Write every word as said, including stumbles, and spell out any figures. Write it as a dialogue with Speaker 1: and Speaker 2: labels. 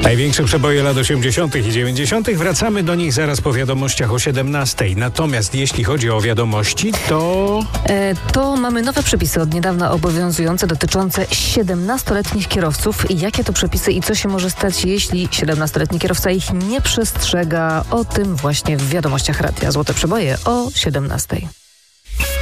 Speaker 1: Największe przeboje lat osiemdziesiątych i dziewięćdziesiątych. Wracamy do nich zaraz po wiadomościach o siedemnastej. Natomiast jeśli chodzi o wiadomości, to...
Speaker 2: E, to mamy nowe przepisy od niedawna obowiązujące dotyczące siedemnastoletnich kierowców. Jakie to przepisy i co się może stać, jeśli siedemnastoletni kierowca ich nie przestrzega? O tym właśnie w wiadomościach radia. Złote przeboje o siedemnastej.